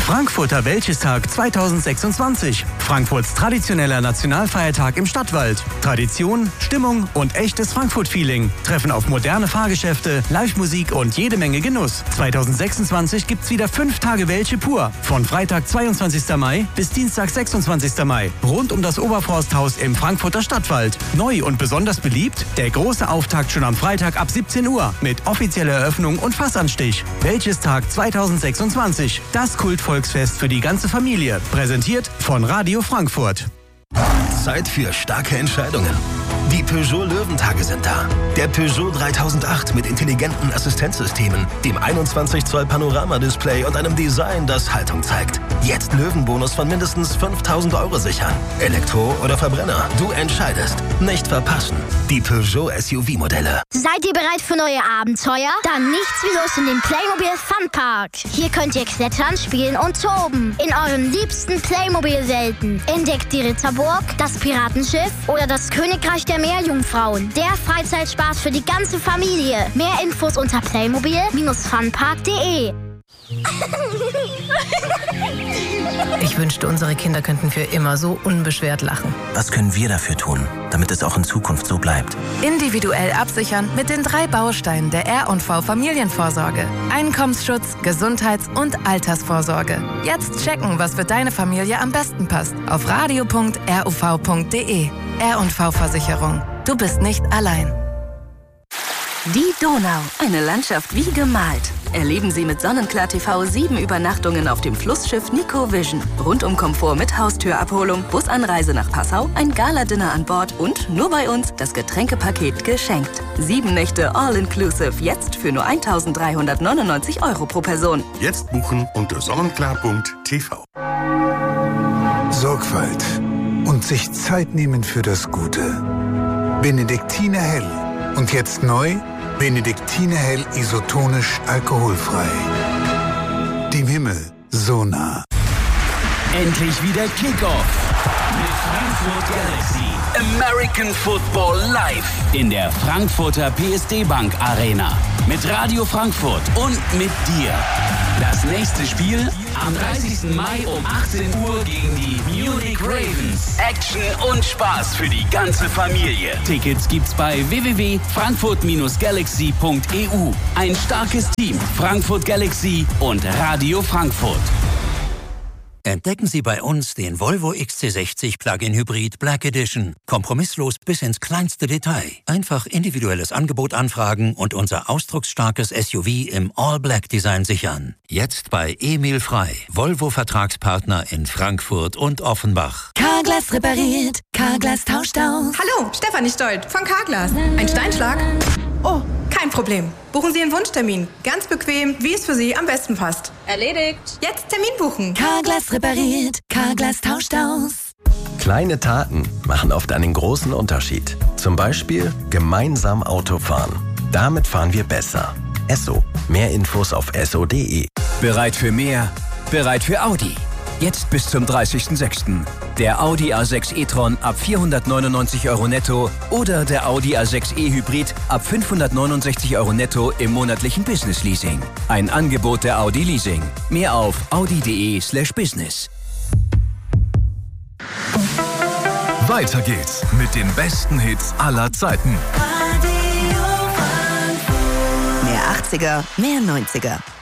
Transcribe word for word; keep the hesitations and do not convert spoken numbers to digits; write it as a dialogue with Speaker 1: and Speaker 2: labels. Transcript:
Speaker 1: Frankfurter Wäldchestag zweitausendsechsundzwanzig. Frankfurts traditioneller Nationalfeiertag im Stadtwald. Tradition, Stimmung und echtes Frankfurt-Feeling treffen auf moderne Fahrgeschäfte, Live-Musik und jede Menge Genuss. zweitausendsechsundzwanzig gibt's wieder fünf Tage Wäldche pur. Von Freitag zweiundzwanzigsten Mai bis Dienstag sechsundzwanzigsten Mai. Rund um das Oberforsthaus im Frankfurter Stadtwald. Neu und besonders beliebt, der große Auftakt schon am Freitag ab siebzehn Uhr mit offizieller Eröffnung und Fassanstich. Wäldchestag zweitausendsechsundzwanzig. Das Kultvolksfest für die ganze Familie. Präsentiert von Radio Frankfurt.
Speaker 2: Zeit für starke Entscheidungen. Die Peugeot Löwentage sind da. Der Peugeot dreitausendacht mit intelligenten Assistenzsystemen, dem einundzwanzig Zoll Panorama-Display und einem Design, das Haltung zeigt. Jetzt Löwenbonus von mindestens fünftausend Euro sichern. Elektro oder Verbrenner, du entscheidest. Nicht verpassen. Die Peugeot S U V-Modelle.
Speaker 3: Seid ihr bereit für neue Abenteuer? Dann nichts wie los in den Playmobil Funpark. Hier könnt ihr klettern, spielen und toben. In euren liebsten Playmobil-Welten. Entdeckt die Ritterburg, das Piratenschiff oder das Königreich der Meerjungfrauen. Der Freizeitspaß für die ganze Familie. Mehr Infos unter playmobil funpark punkt de.
Speaker 4: Ich wünschte, unsere Kinder könnten für immer so unbeschwert lachen.
Speaker 5: Was können wir dafür tun, damit es auch in Zukunft so bleibt?
Speaker 4: Individuell absichern mit den drei Bausteinen der R und V Familienvorsorge. Einkommensschutz, Gesundheits- und Altersvorsorge. Jetzt checken, was für deine Familie am besten passt. Auf radio punkt r u v punkt de. R und V Versicherung. Du bist nicht allein.
Speaker 6: Die Donau, eine Landschaft wie gemalt. Erleben Sie mit Sonnenklar T V sieben Übernachtungen auf dem Flussschiff Nico Vision. Rundum-Komfort mit Haustürabholung, Busanreise nach Passau, ein Gala-Dinner an Bord und nur bei uns das Getränkepaket geschenkt. Sieben Nächte All-Inclusive, jetzt für nur eintausenddreihundertneunundneunzig Euro pro Person.
Speaker 7: Jetzt buchen unter sonnenklar punkt t v.
Speaker 8: Sorgfalt und sich Zeit nehmen für das Gute. Benediktiner Hell. Und jetzt neu, Benediktiner Hell isotonisch alkoholfrei. Dem Himmel so nah.
Speaker 9: Endlich wieder Kickoff mit Frankfurt Galaxy. American Football live in der Frankfurter P S D Bank Arena. Mit Radio Frankfurt und mit dir. Das nächste Spiel am dreißigsten Mai um achtzehn Uhr gegen die Munich Ravens. Action und Spaß für die ganze Familie. Tickets gibt's bei w w w punkt frankfurt galaxy punkt e u. Ein starkes Team, Frankfurt Galaxy und Radio Frankfurt.
Speaker 5: Entdecken Sie bei uns den Volvo X C sechzig Plug-in Hybrid Black Edition. Kompromisslos bis ins kleinste Detail. Einfach individuelles Angebot anfragen und unser ausdrucksstarkes S U V im All-Black-Design sichern. Jetzt bei Emil Frei, Volvo-Vertragspartner in Frankfurt und Offenbach.
Speaker 10: Carglass repariert, Carglass tauscht aus.
Speaker 11: Hallo, Stefanie Stolt von Carglass. Ein Steinschlag? Oh, kein Problem. Buchen Sie Ihren Wunschtermin. Ganz bequem, wie es für Sie am besten passt. Erledigt. Jetzt Termin buchen.
Speaker 10: Carglass repariert, Carglass tauscht aus.
Speaker 2: Kleine Taten machen oft einen großen Unterschied. Zum Beispiel gemeinsam Auto fahren. Damit fahren wir besser. Esso. Mehr Infos auf esso punkt de.
Speaker 9: Bereit für mehr? Bereit für Audi. Jetzt bis zum dreißigsten sechsten Der Audi A sechs e-tron ab vierhundertneunundneunzig Euro netto oder der Audi A sechs e-Hybrid ab fünfhundertneunundsechzig Euro netto im monatlichen Business-Leasing. Ein Angebot der Audi Leasing. Mehr auf audi punkt de slash business.
Speaker 12: Weiter geht's mit den besten Hits aller Zeiten.
Speaker 13: Mehr achtziger, mehr neunziger.